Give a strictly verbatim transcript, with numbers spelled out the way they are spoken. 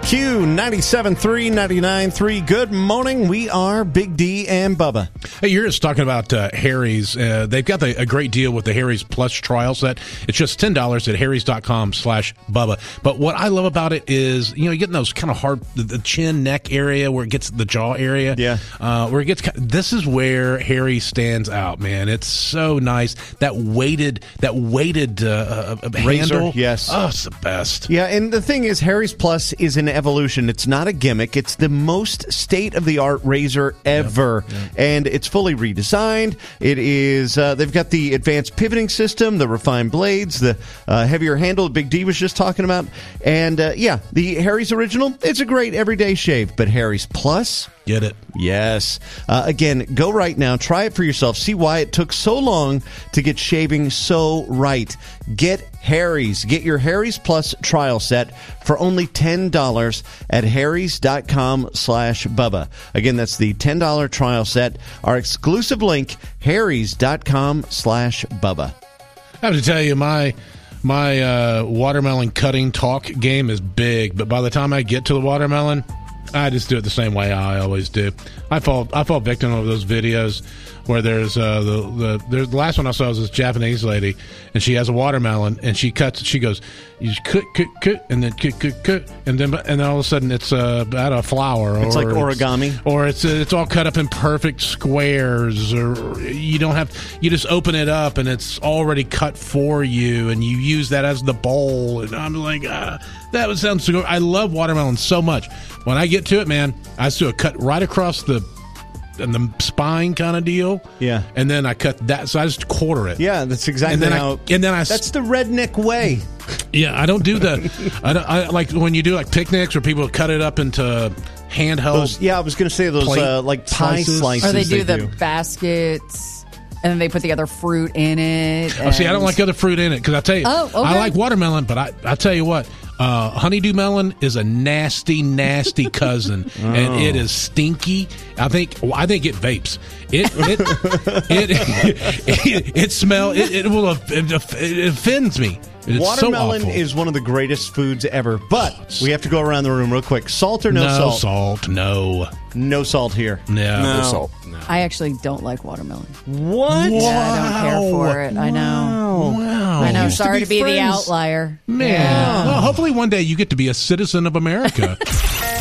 Q ninety-seven point three, ninety-nine point three. Good morning. We are Big D and Bubba. Hey, you're just talking about uh, Harry's. Uh, they've got the, a great deal with the Harry's Plus trial set. It's just ten dollars at harrys.com slash Bubba. But what I love about it is, you know, you're getting those kind of hard, the, the chin, neck area where it gets the jaw area. Yeah. Uh, where it gets, this is where Harry stands out, man. It's so nice. That weighted, that weighted uh, uh, Razor, handle. yes. Oh, it's the best. Yeah, and the thing is, Harry's Plus is an evolution. It's not a gimmick. It's the most state-of-the-art razor ever. Yep, yep. And it's fully redesigned. It is, uh, they've got the advanced pivoting system, the refined blades, the uh, heavier handle Big D was just talking about. And, uh, yeah, the Harry's Original, it's a great everyday shave. But Harry's Plus... Get it. Yes. Uh, again, go right now. Try it for yourself. See why it took so long to get shaving so right. Get Harry's. Get your Harry's Plus trial set for only ten dollars at harrys.com slash Bubba. Again, that's the ten dollars trial set. Our exclusive link, harrys.com slash Bubba. I have to tell you, my... My uh, watermelon cutting talk game is big, but by the time I get to the watermelon, I just do it the same way I always do. I fall I fall victim of those videos where there's uh, the the there's, the last one I saw was this Japanese lady, and she has a watermelon, and she cuts. She goes, you just cut, cut, cut, and then cut, cut, cut, and then and then all of a sudden it's uh, out of flour. It's or like origami, it's, or it's uh, it's all cut up in perfect squares, or you don't have you just open it up and it's already cut for you, and you use that as the bowl. And I'm like, ah, that would sound so good. I love watermelon so much. When I get to it, man, I just do a cut right across the. And the spine kind of deal, yeah. And then I cut that, so I just quarter it. Yeah, that's exactly and then how. I, and then I. That's the redneck way. Yeah, I don't do the. I, don't, I like when you do like picnics where people cut it up into handheld. Those, yeah, I was going to say those uh, like pie slices. slices. Or they do they the do. baskets. And then they put the other fruit in it. Oh, see, I don't like other fruit in it because I tell you, oh, okay. I like watermelon, but I I tell you what. Uh, honeydew melon is a nasty, nasty cousin, oh. and it is stinky. I think well, I think it vapes. It it it, it, it, it smell. It, it will it, it offends me. It's Watermelon so is one of the greatest foods ever, but we have to go around the room real quick. Salt or no, no salt? salt, no, no salt here. No, no. no salt. No. I actually don't like watermelon. What? Yeah, I don't care for it. I know. Wow. I know. Used to Sorry be to be friends. the outlier. Man. Yeah. Well, hopefully one day you get to be a citizen of America.